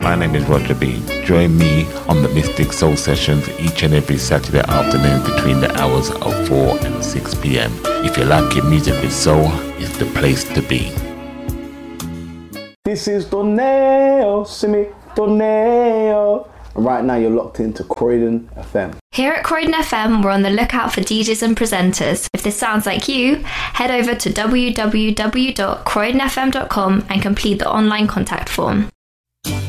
My name is Roger B. Join me on the Mystic Soul Sessions each and every Saturday afternoon between the hours of 4 and 6 p.m. If you like your music with soul, it's the place to be. This is Torneo, Simi Torneo. And right now you're locked into Croydon FM. Here at Croydon FM, we're on the lookout for DJs and presenters. If this sounds like you, head over to www.croydonfm.com and complete the online contact form.